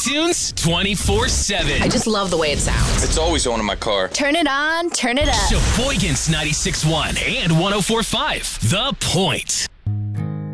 iTunes 24/7. I just love the way it sounds. It's always on in my car. Turn it on, turn it up. Sheboygan's 96.1 and 104.5. The Point.